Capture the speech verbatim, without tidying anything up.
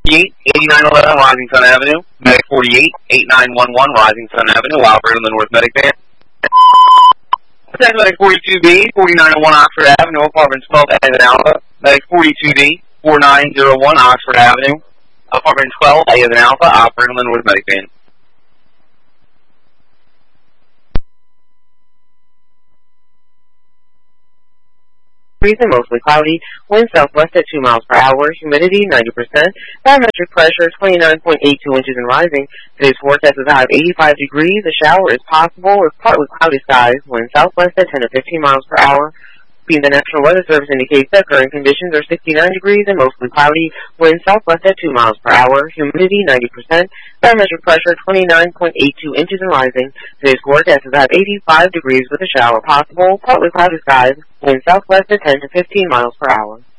forty-eight, eighty-nine eleven Rising Sun Avenue. Medic forty-eight, eighty-nine eleven Rising Sun Avenue. Operator Linworth Medic Van. Medic forty-two B, forty-nine oh one Oxford Avenue. Apartment twelve, A as in Alpha. Medic forty-two D, forty-nine oh one Oxford Avenue. Apartment twelve, A as in Alpha. Operator Linworth Medic Van. And mostly cloudy, wind southwest at two miles per hour, humidity ninety percent, barometric pressure twenty-nine point eight two inches and rising. Today's forecast is high of eighty-five degrees, a shower is possible with partly cloudy skies, wind southwest at ten to fifteen miles per hour. The National Weather Service indicates that current conditions are sixty-nine degrees and mostly cloudy, wind southwest at two miles per hour, humidity ninety percent, barometric pressure twenty-nine point eight two inches and rising. Today's forecast is at eighty-five degrees with a shower possible, partly cloudy skies, wind southwest at ten to fifteen miles per hour.